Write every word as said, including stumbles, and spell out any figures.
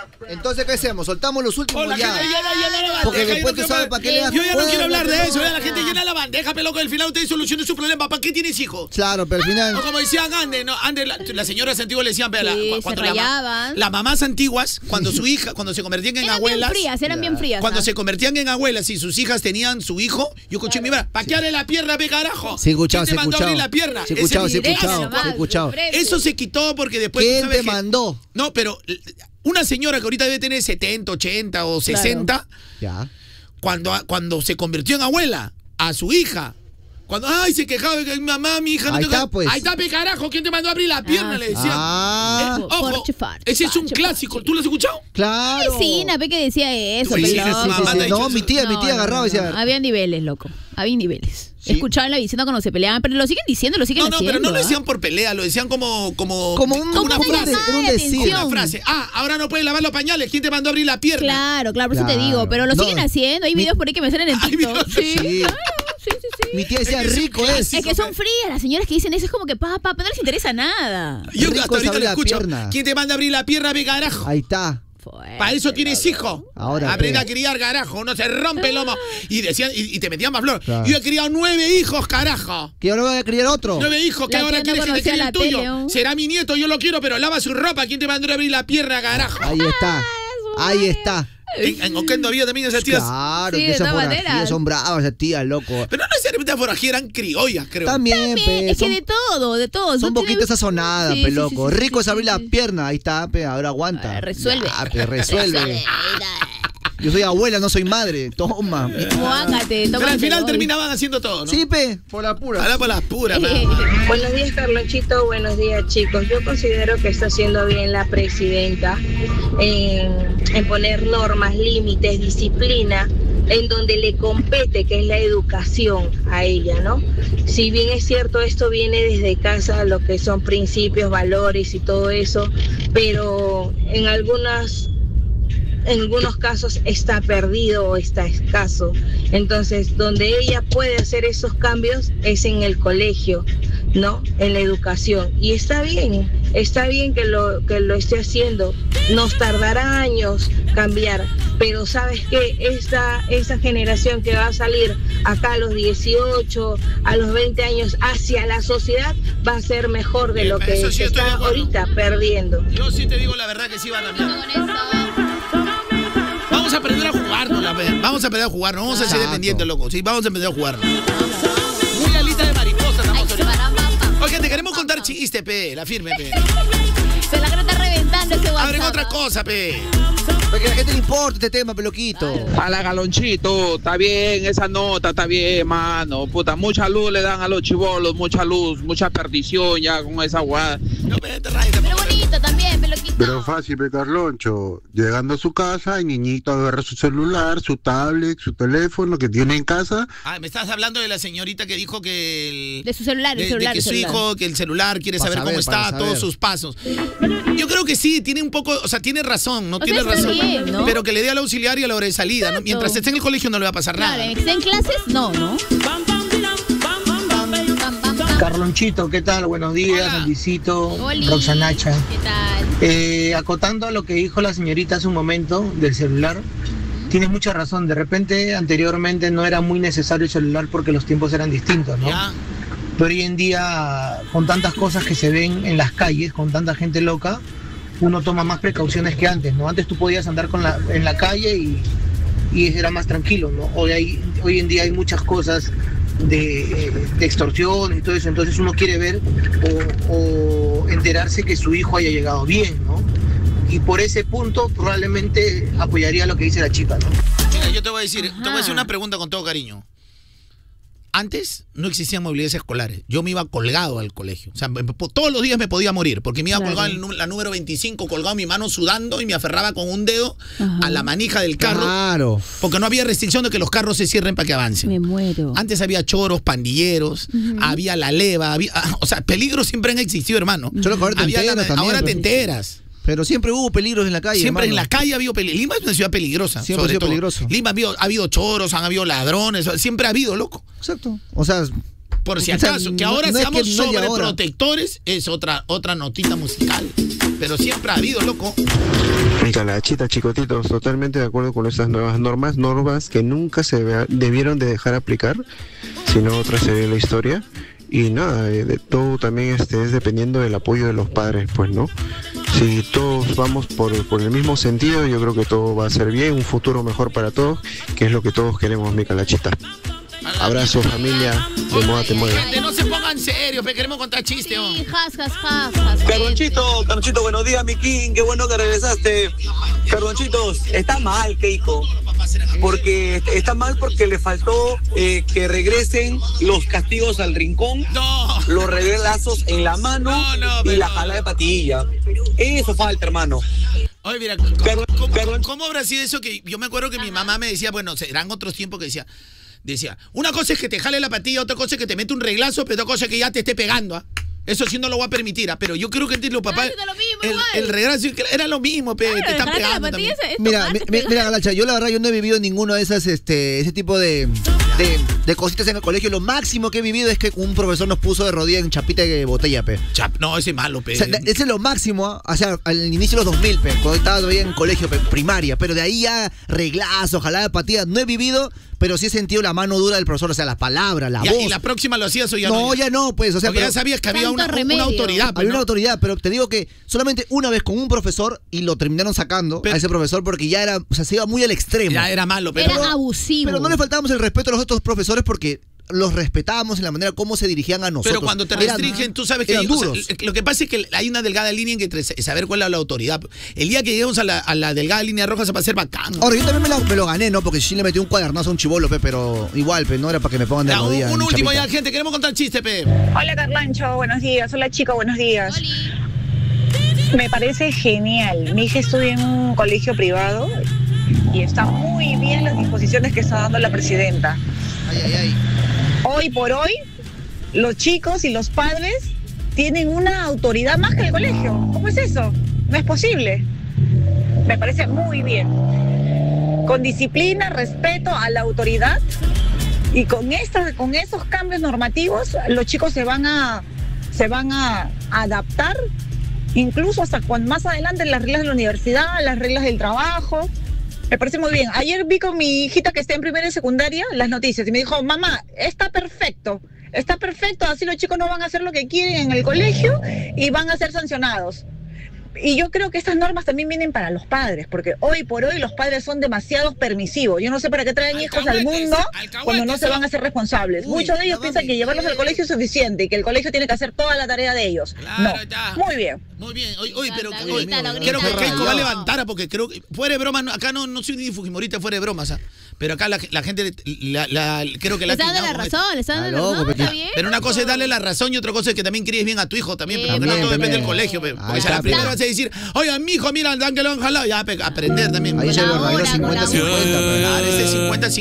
Entonces, ¿qué hacemos? Soltamos los últimos oh, la ya. Gente llena, llena la bandeja, porque después tú sabes para qué le das. Yo ya no quiero hablar de eso, ya la gente llena la bandeja, pero que al final ustedes solucionen su problema. ¿Para qué tienes hijos? Claro, pero al final. O como decían antes, no, antes la, las señoras antiguas le decían, pero sí, la, cuando se la, las mamás antiguas, cuando su hija, cuando se convertían en eran abuelas. Bien frías, eran bien frías. Cuando ¿no? se convertían en abuelas y sus hijas tenían su hijo, yo escuché mi madre, ¿para qué haré la pierna, pe carajo? Sí, escuchado, ¿Quién te sí, mandó a abrir escuchado. la pierna? Sí, escuchado, Ese- sí, escuchado, Eso- sí, escuchado. Eso se quitó porque después. ¿Quién ¿sabes te qué? mandó? No, pero una señora que ahorita debe tener setenta, ochenta o sesenta, Ya. cuando, cuando se convirtió en abuela, a su hija. Cuando, ay, se quejaba de que mamá, mi hija no Ahí te está, deja- pues. Ahí está, pe carajo, ¿quién te mandó a abrir la pierna? Ah, le decían. Ah. Eh, ojo, ese es un clásico. ¿Tú lo has escuchado? Claro. Sí, Nape que decía eso. Sí, pe, sí, loco. sí, sí, sí. No, mi tía, mi No, tía no, agarraba y no, decía. no. Había niveles, loco. Había niveles. Sí. Escuchaba en la visita cuando se peleaban, pero lo siguen diciendo, lo siguen No, no, haciendo. pero no lo ¿ah? decían por pelea, lo decían como. Como, Como un- una como una frase. llamada de Una atención. frase. Ah, ahora no puedes lavar los pañales. ¿Quién te mandó a abrir la pierna? Claro, claro, por eso te Claro. digo. Pero lo No. siguen haciendo. Hay Mi- videos por ahí que me salen en Hay TikTok. videos- Sí, Sí. claro. Sí, sí, sí. Mi tía decía Es que es un rico es. clásico. Es que son frías las señoras que dicen eso. Es como que, papá, papá, no les interesa nada. Yo Rico hasta ahorita es abrir lo la escucho. pierna. ¿Quién te manda a abrir la pierna, pe carajo? Ahí está. Fuerte, Para eso tienes hijo. Ahora, Aprende pe. a criar, carajo. No se rompe el lomo. Y decían, y, y te metían más flor. Claro. Yo he criado nueve hijos, carajo. Que ahora voy a criar otro. Nueve hijos, que La ahora tía no quieres que te conocía críe la el tuyo. tele, ¿oh? Será mi nieto, yo lo quiero, pero lava su ropa. ¿Quién te mandó a abrir la pierna, carajo? Ahí está. Ahí está. En, en Oquendo había también esas tías. Claro, Sí, que de esas todas forajidas maneras. son bravas, esas tías, loco. Pero no necesariamente forajidas, eran criollas, creo. También, También, pe. es Son, que de todo, de todo. son Tú un poquito tienes- sazonadas, Sí, pe, sí, loco. sí, sí, Rico es sí, abrir sí, la sí. pierna. Ahí está, pe. Ahora aguanta. Ah, resuelve. Ya, pe, resuelve. Yo soy abuela, no soy madre. Toma. Muácate, Pero al tómate final hoy. terminaban haciendo todo, ¿no? Sí, pe. Por la pura. Ahora por las puras, Eh, pe. Buenos días, Carlonchito. Buenos días, chicos. Yo considero que está haciendo bien la presidenta en, en poner normas, límites, disciplina, en donde le compete, que es la educación a ella, ¿no? Si bien es cierto, esto viene desde casa, lo que son principios, valores y todo eso, pero en algunas... en algunos casos está perdido o está escaso. Entonces, donde ella puede hacer esos cambios es en el colegio, ¿no? En la educación. Y está bien, está bien que lo, que lo esté haciendo. Nos tardará años cambiar, pero ¿sabes qué? Esta, esa generación que va a salir acá a los dieciocho, a los veinte años, hacia la sociedad, va a ser mejor de lo que Eso sí se estoy de está acuerdo. ahorita perdiendo. Yo sí te digo la verdad que sí van a cambiar. Vamos a aprender a jugarnos, la pe. Vamos a aprender a jugarnos. Vamos a ser Exacto. dependientes, loco. Sí, vamos a aprender a jugarnos. Muy alita de mariposa estamos ahorita. Oye, te queremos contar chiste, pe. La firme, pe. Se la está reventando ese WhatsApp. Abren otra cosa, pe. Porque a la gente le importa este tema, peloquito. A la Galonchito, está bien, esa nota está bien, mano. Puta, mucha luz le dan a los chibolos, mucha luz, mucha perdición ya con esa guada. No, pe, te rayas, Pero bonito también, peloquito. Pero fácil, pe Carloncho. Llegando a su casa, el niñito agarra su celular, su tablet, su teléfono que tiene en casa. Ah, me estás hablando de la señorita que dijo que el... De su celular, el de, celular, de que el su celular. hijo, que el celular quiere Para saber, saber, cómo para está, saber. todos sus pasos. Yo creo que sí, tiene un poco, o sea, tiene razón, no O sea, tiene está razón. bien, ¿no? Pero que le dé al auxiliar y a la hora de salida, ¿no? Exacto. Mientras esté en el colegio no le va a pasar Claro, nada. en que esté en clases, no, ¿no? Pam, pam, pam. Carlonchito, ¿qué tal? Buenos días, Hola. Andicito, Oli. Roxanacha. ¿Qué tal? Eh, acotando a lo que dijo la señorita hace un momento del celular, tienes mucha razón. De repente, anteriormente no era muy necesario el celular porque los tiempos eran distintos, ¿no? Ya. Pero hoy en día, con tantas cosas que se ven en las calles, con tanta gente loca, uno toma más precauciones que antes, ¿no? Antes tú podías andar con la, en la calle y, y era más tranquilo, ¿no? Hoy, hay, hoy en día hay muchas cosas de, de extorsión y todo eso, entonces uno quiere ver o, o enterarse que su hijo haya llegado bien, ¿no? Y por ese punto probablemente apoyaría lo que dice la chica, ¿no? Mira, yo te voy a decir, Ajá. te voy a decir una pregunta con todo cariño. Antes no existían movilidades escolares. Yo me iba colgado al colegio. O sea, me- po- todos los días me podía morir porque me iba Claro. colgado en nu- la número veinticinco, colgado mi mano sudando y me aferraba con un dedo Ajá. a la manija del carro Claro. porque no había restricción de que los carros se cierren para que avancen. Me muero. Antes había choros, pandilleros, había la leva, había, o sea, peligros siempre han existido, hermano. Solo que ahora te Había la- enteras también, ahora te pues. enteras. Pero siempre hubo peligros en la calle. Siempre en hermano. la calle ha habido peligro. Lima es una ciudad peligrosa. Siempre sobre ha sido todo. peligroso. Lima ha habido, ha habido choros, han habido ladrones, siempre ha habido, loco. Exacto. O sea, Por si O sea, acaso, que ahora no es seamos que no es de ahora. sobreprotectores es otra, otra notita musical. Pero siempre ha habido, loco. Mi calachita, chicotitos, totalmente de acuerdo con esas nuevas normas, normas que nunca se vea- debieron de dejar aplicar, sino otra sería la historia. Y nada, eh, de todo también este, es dependiendo del apoyo de los padres, pues, ¿no? Si todos vamos por, por el mismo sentido, yo creo que todo va a ser bien, un futuro mejor para todos, que es lo que todos queremos, mi calachita. Abrazo, familia, de moda te mueve. Gente, no se pongan serios, pe, queremos contar chistes. Sí, jas, jas, jas, jas. Carlonchito, Carlonchito, buenos días, mi King, qué bueno que regresaste. Carlonchitos, está mal, Keiko, porque está mal porque le faltó eh, que regresen los castigos al rincón, No. los reglazos en la mano No, no, y pero- la jala de patilla. Eso falta, hermano. Oye, mira, Carlos- ¿cómo, Carlos- cómo habrá sido eso? Que yo me acuerdo que mi mamá me decía, bueno, serán otros tiempos que decía, decía, una cosa es que te jale la patilla, otra cosa es que te mete un reglazo, pero otra cosa es que ya te esté pegando, ¿ah? Eso sí no lo voy a permitir, ¿ah? Pero yo creo que los papás, haciendo lo mismo el, igual. el reglazo era lo mismo, pe, Claro, te están jalarte la pegando patilla también. es- es Mira, tocarte, mi- mi- pegar. mira, Galacha, yo la verdad yo no he vivido ninguno de esas, este, ese tipo de, de, de cositas en el colegio. Lo máximo que he vivido es que un profesor nos puso de rodilla en chapita de botella, pe. Chap, no, ese es malo, pe. O sea, de- ese es lo máximo, ¿ah? O sea, al inicio de los dos mil, pe, cuando estaba todavía en colegio, pe, primaria. Pero de ahí ya reglazo, jalada de patilla, no he vivido, pero sí he sentido la mano dura del profesor, o sea, las palabras, la Ya, voz. y la próxima lo hacías o ya no, no. ya no, pues, o sea, Porque pero- ya sabías que había Santo una, una remedio. autoridad. pues, había una ¿no? autoridad, pero te digo que solamente una vez con un profesor y lo terminaron sacando Pero- a ese profesor porque ya era, o sea, se iba muy al extremo. Ya era malo, pero... Era abusivo. Pero no le faltábamos el respeto a los otros profesores porque los respetábamos en la manera como se dirigían a nosotros. Pero cuando te Eran- restringen, tú sabes que eran hay- o sea, duros. lo que pasa es que hay una delgada línea entre saber cuál es la autoridad. El día que lleguemos a la, a la delgada línea roja se va a hacer bacán. Ahora, yo también me, la- me lo gané, ¿no? Porque sí le metí un cuadernazo a un chivolo, pe, pero igual, pe, no era para que me pongan de Ya, un, rodillas. un en último chapita. ya, gente, queremos contar chiste, pe. Hola Carlancho, buenos días. Hola chica, buenos días. Oli. Me parece genial. Mi hija estudia en un colegio privado y está muy bien las disposiciones que está dando la presidenta. Ay, ay, ay. Hoy por hoy, los chicos y los padres tienen una autoridad más que el colegio. ¿Cómo es eso? No es posible. Me parece muy bien. Con disciplina, respeto a la autoridad y con, esta, con esos cambios normativos, los chicos se van a, se van a adaptar, incluso hasta cuando más adelante las reglas de la universidad, las reglas del trabajo. Me parece muy bien. Ayer vi con mi hijita que está en primera y secundaria las noticias y me dijo, mamá, está perfecto, está perfecto, así los chicos no van a hacer lo que quieren en el colegio y van a ser sancionados. Y yo creo que estas normas también vienen para los padres, porque hoy por hoy los padres son demasiado permisivos. Yo no sé para qué traen hijos al mundo cuando no se van a ser responsables. Uy, Muchos de ellos ya, piensan mami, que llevarlos ya, al ya. colegio es suficiente y que el colegio tiene que hacer toda la tarea de ellos. Claro, No, ya. muy bien. Muy bien. Oye, oye, pero Grítalo, oye, grítalo, creo que grítalo. Keiko va a levantar, porque creo que fuera de broma, no- acá no, no soy ni fujimorista fuera de bromas, ¿ah? Pero acá la, la gente, la, la- creo que Le la está dando la razón, le está dando la Está razón, loco, está pe, bien. Pero una cosa es darle la razón y otra cosa es que también críes bien a tu hijo también, Sí, porque no también, todo depende también. del colegio. pe. Porque Ahí si a la está, primera pe. vas a decir, oye, mijo, mira, dan que lo han jalado, ya, pe, aprender también. Ahí se Con la lo hora, regaló con la cincuenta cincuenta, pe. Claro, ese cincuenta